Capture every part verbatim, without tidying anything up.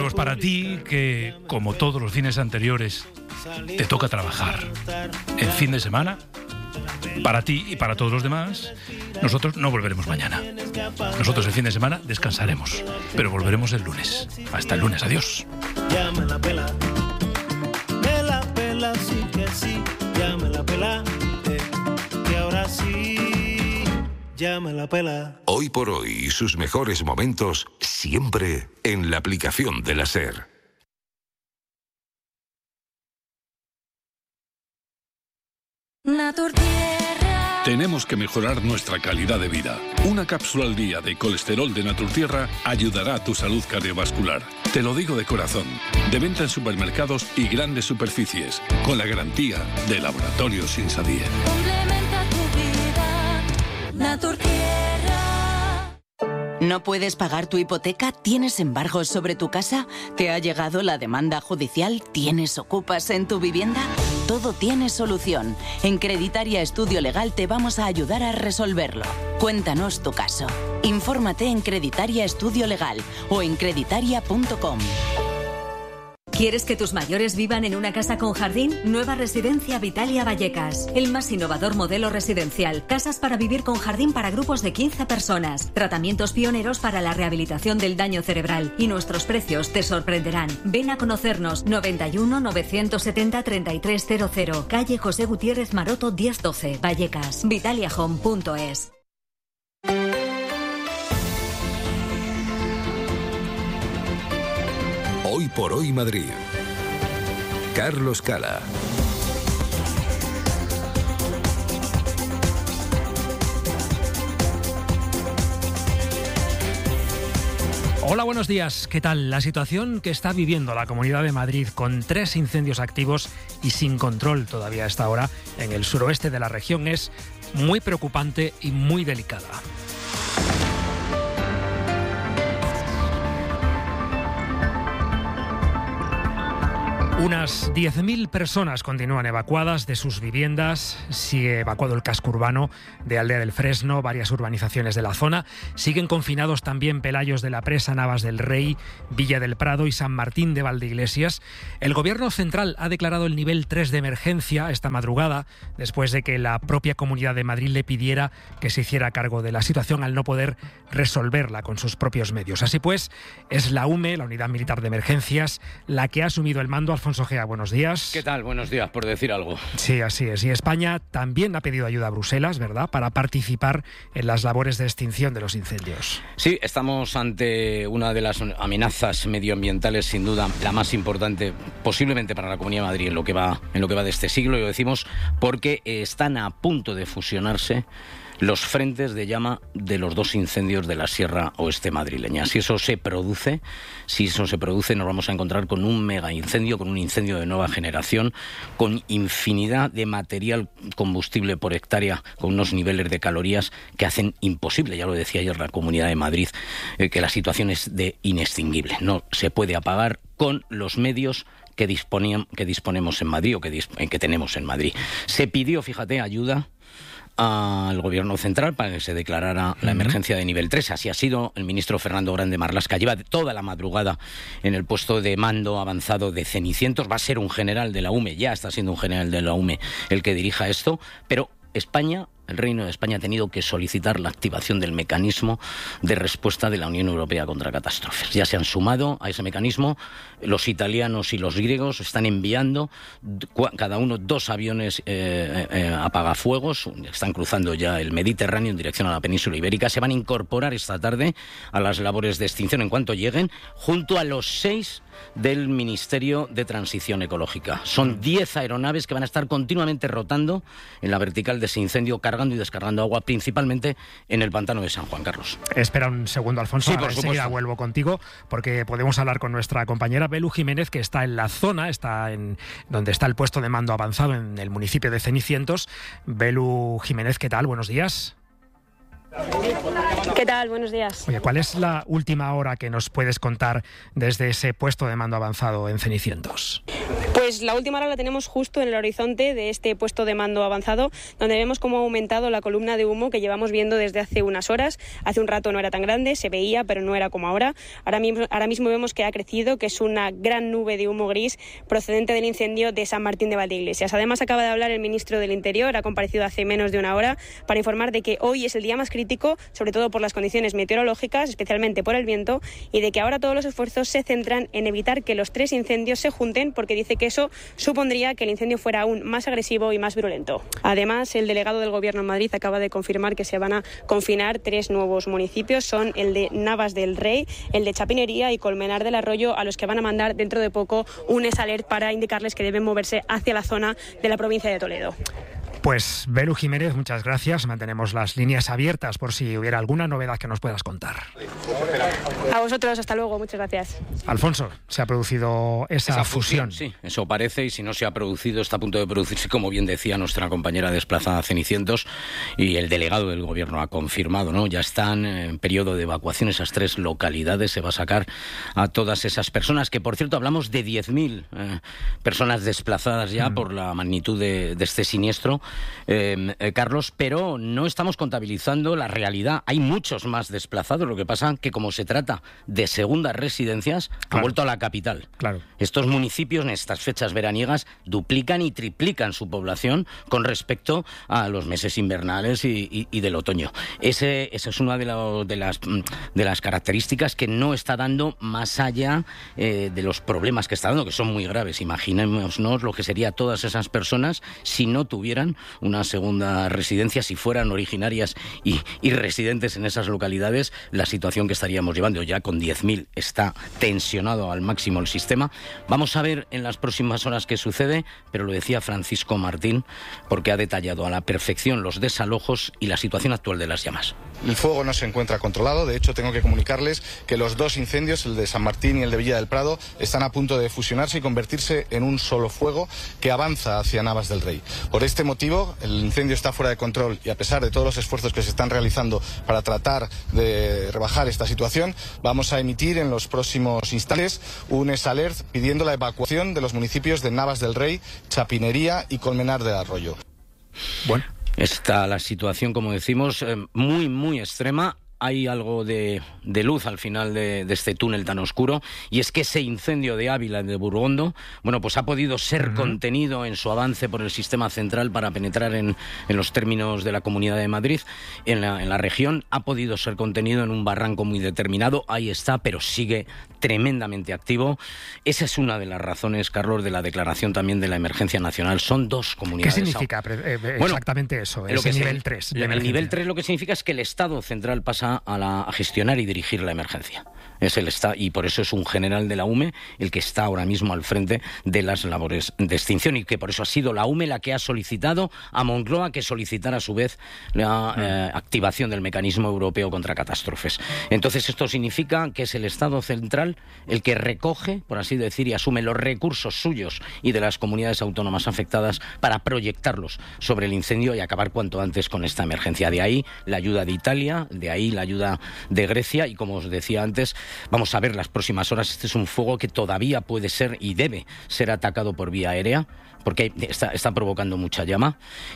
nuevos para ti, que como todos los fines anteriores te toca trabajar. El fin de semana, para ti y para todos los demás, nosotros no volveremos mañana. Nosotros el fin de semana descansaremos, pero volveremos el lunes. Hasta el lunes, adiós. Ya me la pela, me la pela, sí que sí, ya me la pela, eh, que ahora sí, ya me la pela. Hoy por hoy y sus mejores momentos siempre en la aplicación de la SER. Naturtierra. Tenemos que mejorar nuestra calidad de vida. Una cápsula al día de colesterol de Naturtierra ayudará a tu salud cardiovascular. Te lo digo de corazón. De venta en supermercados y grandes superficies, con la garantía de Laboratorios Insadie. Complementa tu vida. Naturtierra. ¿No puedes pagar tu hipoteca? ¿Tienes embargos sobre tu casa? ¿Te ha llegado la demanda judicial? ¿Tienes ocupas en tu vivienda? Todo tiene solución. En Creditaria Estudio Legal te vamos a ayudar a resolverlo. Cuéntanos tu caso. Infórmate en Creditaria Estudio Legal o en creditaria punto com. ¿Quieres que tus mayores vivan en una casa con jardín? Nueva Residencia Vitalia Vallecas. El más innovador modelo residencial. Casas para vivir con jardín para grupos de quince personas. Tratamientos pioneros para la rehabilitación del daño cerebral. Y nuestros precios te sorprenderán. Ven a conocernos. noventa y uno, novecientos setenta, treinta y tres cero cero. Calle José Gutiérrez Maroto diez doce. Vallecas. Vitalia Home punto es. Hoy por hoy Madrid. Carlos Cala. Hola, buenos días. ¿Qué tal? La situación que está viviendo la Comunidad de Madrid con tres incendios activos y sin control todavía a esta hora en el suroeste de la región es muy preocupante y muy delicada. Unas diez mil personas continúan evacuadas de sus viviendas. Sigue evacuado el casco urbano de Aldea del Fresno, varias urbanizaciones de la zona. Siguen confinados también Pelayos de la Presa, Navas del Rey, Villa del Prado y San Martín de Valdeiglesias. El Gobierno central ha declarado el nivel tres de emergencia esta madrugada, después de que la propia Comunidad de Madrid le pidiera que se hiciera cargo de la situación al no poder resolverla con sus propios medios. Así pues, es la U M E, la Unidad Militar de Emergencias, la que ha asumido el mando. Alfonso Gea, buenos días. ¿Qué tal? Buenos días, por decir algo. Sí, así es. Y España también ha pedido ayuda a Bruselas, ¿verdad?, para participar en las labores de extinción de los incendios. Sí, estamos ante una de las amenazas medioambientales, sin duda, la más importante posiblemente para la Comunidad de Madrid en lo que va, en lo que va de este siglo, y lo decimos porque están a punto de fusionarse los frentes de llama de los dos incendios de la Sierra Oeste madrileña. Si eso se produce, si eso se produce, nos vamos a encontrar con un mega incendio, con un incendio de nueva generación, con infinidad de material combustible por hectárea, con unos niveles de calorías que hacen imposible, ya lo decía ayer la Comunidad de Madrid, eh, que la situación es de inextinguible. No se puede apagar con los medios que, disponían, que disponemos en Madrid o que, disp- que tenemos en Madrid. Se pidió, fíjate, ayuda al Gobierno central para que se declarara la emergencia de nivel tres. Así ha sido. El ministro Fernando Grande Marlaska lleva toda la madrugada en el puesto de mando avanzado de Cenicientos. Va a ser un general de la U M E, ya está siendo un general de la U M E el que dirija esto, pero España, el Reino de España, ha tenido que solicitar la activación del mecanismo de respuesta de la Unión Europea contra catástrofes. Ya se han sumado a ese mecanismo. Los italianos y los griegos están enviando cada uno dos aviones eh, eh, apagafuegos. Están cruzando ya el Mediterráneo en dirección a la península ibérica. Se van a incorporar esta tarde a las labores de extinción en cuanto lleguen, junto a los seis del Ministerio de Transición Ecológica. Son diez aeronaves que van a estar continuamente rotando en la vertical de ese incendio, cargando y descargando agua, principalmente en el pantano de San Juan. Carlos. Espera un segundo, Alfonso. Sí, por supuesto. Enseguida vuelvo contigo, porque podemos hablar con nuestra compañera Belu Jiménez, que está en la zona, está en donde está el puesto de mando avanzado en el municipio de Cenicientos. Belu Jiménez, ¿qué tal? Buenos días. ¿Qué tal? Buenos días. Oye, ¿cuál es la última hora que nos puedes contar desde ese puesto de mando avanzado en Cenicientos? Pues Pues la última hora la tenemos justo en el horizonte de este puesto de mando avanzado, donde vemos cómo ha aumentado la columna de humo que llevamos viendo desde hace unas horas. Hace un rato no era tan grande, se veía, pero no era como ahora. Ahora mismo, ahora mismo vemos que ha crecido, que es una gran nube de humo gris procedente del incendio de San Martín de Valdeiglesias. Además, acaba de hablar el ministro del Interior, ha comparecido hace menos de una hora, para informar de que hoy es el día más crítico, sobre todo por las condiciones meteorológicas, especialmente por el viento, y de que ahora todos los esfuerzos se centran en evitar que los tres incendios se junten, porque dice que eso supondría que el incendio fuera aún más agresivo y más virulento. Además, el delegado del Gobierno en Madrid acaba de confirmar que se van a confinar tres nuevos municipios. Son el de Navas del Rey, el de Chapinería y Colmenar del Arroyo, a los que van a mandar dentro de poco un S-Alert para indicarles que deben moverse hacia la zona de la provincia de Toledo. Pues Belu Jiménez, muchas gracias. Mantenemos las líneas abiertas por si hubiera alguna novedad que nos puedas contar. A vosotros, hasta luego, muchas gracias. Alfonso, se ha producido esa, esa fusión. fusión. Sí, eso parece, y si no se ha producido, está a punto de producirse, como bien decía nuestra compañera desplazada Cenicientos, y el delegado del Gobierno ha confirmado, ¿no? Ya están en periodo de evacuación esas tres localidades, se va a sacar a todas esas personas, que por cierto hablamos de diez mil eh, personas desplazadas ya mm. por la magnitud de, de este siniestro. Eh, eh, Carlos, pero no estamos contabilizando la realidad. Hay muchos más desplazados. Lo que pasa que, como se trata de segundas residencias, claro, han vuelto a la capital. Claro. Estos municipios en estas fechas veraniegas duplican y triplican su población con respecto a los meses invernales y, y, y del otoño. Ese, esa es una de, la, de, las, de las características que no está dando más allá eh, de los problemas que está dando, que son muy graves. Imaginémonos lo que sería todas esas personas si no tuvieran una segunda residencia, si fueran originarias y, y residentes en esas localidades, la situación que estaríamos llevando. Ya con diez mil está tensionado al máximo el sistema. Vamos a ver en las próximas horas qué sucede, pero lo decía Francisco Martín, porque ha detallado a la perfección los desalojos y la situación actual de las llamas. El fuego no se encuentra controlado. De hecho, tengo que comunicarles que los dos incendios, el de San Martín y el de Villa del Prado, están a punto de fusionarse y convertirse en un solo fuego que avanza hacia Navas del Rey. Por este motivo, el incendio está fuera de control, y a pesar de todos los esfuerzos que se están realizando para tratar de rebajar esta situación, vamos a emitir en los próximos instantes un S-Alert pidiendo la evacuación de los municipios de Navas del Rey, Chapinería y Colmenar del Arroyo. Bueno, está la situación, como decimos, muy, muy extrema. Hay algo de, de luz al final de, de este túnel tan oscuro, y es que ese incendio de Ávila, de Burgondo, bueno, pues ha podido ser uh-huh. contenido en su avance por el sistema central para penetrar en, en los términos de la Comunidad de Madrid, en la, en la región. Ha podido ser contenido en un barranco muy determinado, ahí está, pero sigue tremendamente activo. Esa es una de las razones, Carlos, de la declaración también de la emergencia nacional. Son dos comunidades. ¿Qué significa eh, bueno, exactamente eso, ese que nivel se, tres? El nivel tres lo que significa es que el Estado central pasa A, la, a gestionar y dirigir la emergencia. Es el está, y por eso es un general de la U M E el que está ahora mismo al frente de las labores de extinción, y que por eso ha sido la U M E la que ha solicitado a Moncloa que solicitara a su vez la eh, activación del mecanismo europeo contra catástrofes. Entonces esto significa que es el Estado central el que recoge, por así decir, y asume los recursos suyos y de las comunidades autónomas afectadas para proyectarlos sobre el incendio y acabar cuanto antes con esta emergencia. De ahí la ayuda de Italia, de ahí la ayuda de Grecia, y como os decía antes, vamos a ver las próximas horas. Este es un fuego que todavía puede ser y debe ser atacado por vía aérea, porque está, está provocando mucha llama,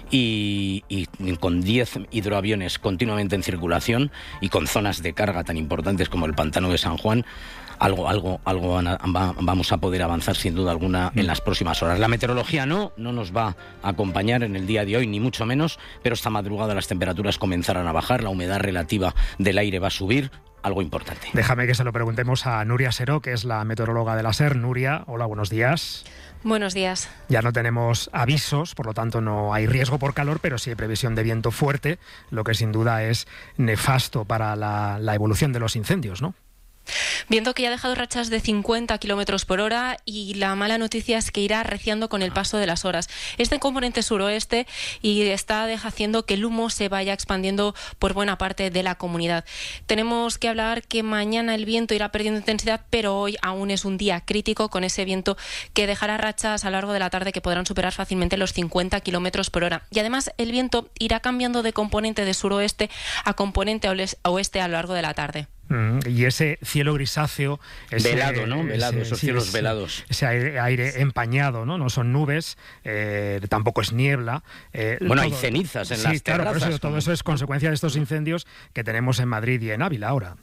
y, y con diez hidroaviones continuamente en circulación y con zonas de carga tan importantes como el pantano de San Juan, algo, algo, algo van a, va, vamos a poder avanzar sin duda alguna en las próximas horas. La meteorología no, no nos va a acompañar en el día de hoy, ni mucho menos, pero esta madrugada las temperaturas comenzarán a bajar, la humedad relativa del aire va a subir, algo importante. Déjame que se lo preguntemos a Nuria Seró, que es la meteoróloga de la SER. Nuria, hola, buenos días. Buenos días. Ya no tenemos avisos, por lo tanto no hay riesgo por calor, pero sí hay previsión de viento fuerte, lo que sin duda es nefasto para la, la evolución de los incendios, ¿no? Viento que ya ha dejado rachas de cincuenta kilómetros por hora, y la mala noticia es que irá arreciando con el paso de las horas. Este componente suroeste y está haciendo que el humo se vaya expandiendo por buena parte de la comunidad. Tenemos que hablar que mañana el viento irá perdiendo intensidad, pero hoy aún es un día crítico con ese viento que dejará rachas a lo largo de la tarde que podrán superar fácilmente los cincuenta kilómetros por hora. Y además el viento irá cambiando de componente de suroeste a componente oeste a lo largo de la tarde. Mm, y ese cielo grisáceo... Ese, velado, ¿no? Velado, ese, esos sí, cielos ese, velados. Ese aire, aire empañado, ¿no? No son nubes, eh, tampoco es niebla. Eh, bueno, todo, hay cenizas en sí, las claro, terrazas. Eso, todo eso es consecuencia de estos incendios que tenemos en Madrid y en Ávila ahora.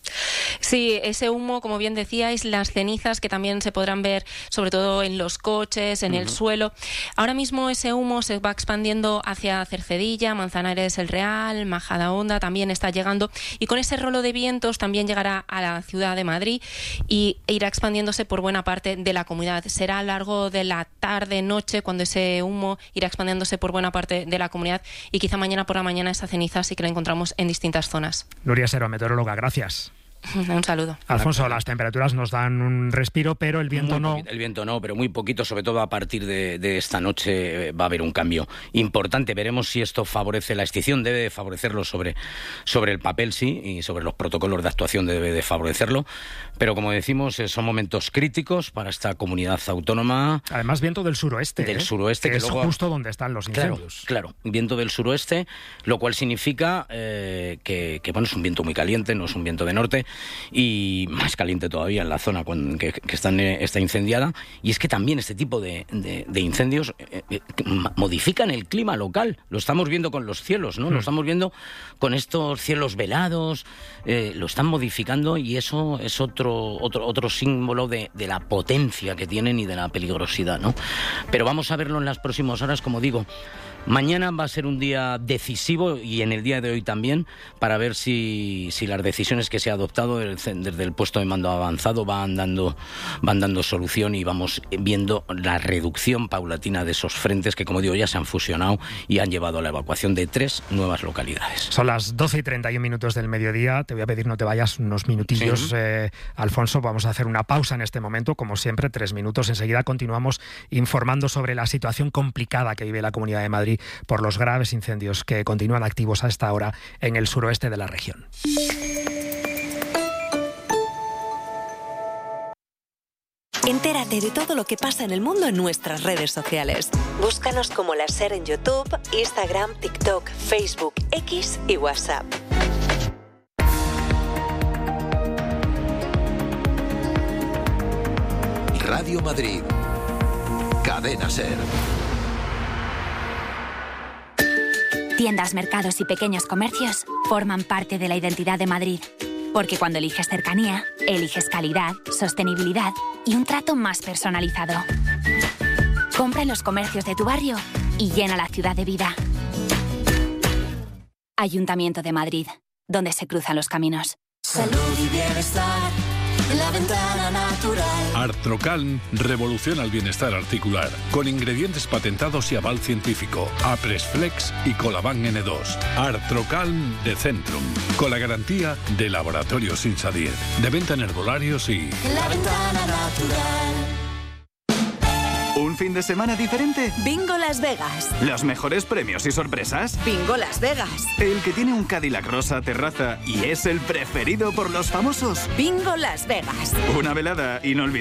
Sí, ese humo, como bien decíais, las cenizas que también se podrán ver sobre todo en los coches, en uh-huh. el suelo. Ahora mismo ese humo se va expandiendo hacia Cercedilla, Manzanares el Real, Majadahonda también está llegando, y con ese rolo de vientos también llegará a la ciudad de Madrid y irá expandiéndose por buena parte de la comunidad. Será a lo largo de la tarde-noche cuando ese humo irá expandiéndose por buena parte de la comunidad, y quizá mañana por la mañana esa ceniza sí que la encontramos en distintas zonas. Nuria Sero, meteoróloga, gracias. Un saludo. Alfonso, las temperaturas nos dan un respiro, pero el viento no. El viento no, pero muy poquito, sobre todo a partir de, de esta noche va a haber un cambio importante. Veremos si esto favorece la extinción, debe de favorecerlo sobre, sobre el papel, sí, y sobre los protocolos de actuación debe de favorecerlo. Pero como decimos, son momentos críticos para esta comunidad autónoma. Además, viento del suroeste. Del ¿eh? suroeste. Que, que es luego... justo donde están los incendios. Claro, claro, viento del suroeste, lo cual significa eh, que, que bueno, es un viento muy caliente, no es un viento de norte, y más caliente todavía en la zona con, que, que está, está incendiada. Y es que también este tipo de, de, de incendios eh, eh, modifican el clima local. Lo estamos viendo con los cielos, ¿no? Mm. Lo estamos viendo con estos cielos velados, eh, lo están modificando, y eso es otro, otro, otro símbolo de, de la potencia que tienen y de la peligrosidad, ¿no? Pero vamos a verlo en las próximas horas, como digo. Mañana va a ser un día decisivo, y en el día de hoy también, para ver si, si las decisiones que se ha adoptado desde el puesto de mando avanzado van dando, van dando solución, y vamos viendo la reducción paulatina de esos frentes que, como digo, ya se han fusionado y han llevado a la evacuación de tres nuevas localidades. Son las doce y treinta y un minutos del mediodía. Te voy a pedir no te vayas unos minutillos, sí. eh, Alfonso. Vamos a hacer una pausa en este momento, como siempre, tres minutos. Enseguida continuamos informando sobre la situación complicada que vive la Comunidad de Madrid por los graves incendios que continúan activos a esta hora en el suroeste de la región. Entérate de todo lo que pasa en el mundo en nuestras redes sociales. Búscanos como La SER en YouTube, Instagram, TikTok, Facebook, X y WhatsApp. Radio Madrid. Cadena SER. Tiendas, mercados y pequeños comercios forman parte de la identidad de Madrid. Porque cuando eliges cercanía, eliges calidad, sostenibilidad y un trato más personalizado. Compra en los comercios de tu barrio y llena la ciudad de vida. Ayuntamiento de Madrid, donde se cruzan los caminos. Salud y bienestar. La ventana natural. Artrocalm revoluciona el bienestar articular con ingredientes patentados y aval científico. Apresflex y Colaban ene dos. Artrocalm de Centrum, con la garantía de Laboratorios Insadir. De venta en herbolarios y... La ventana natural. ¿Un fin de semana diferente? Bingo Las Vegas. ¿Los mejores premios y sorpresas? Bingo Las Vegas. ¿El que tiene un Cadillac rosa terraza y es el preferido por los famosos? Bingo Las Vegas. ¿Una velada inolvidable?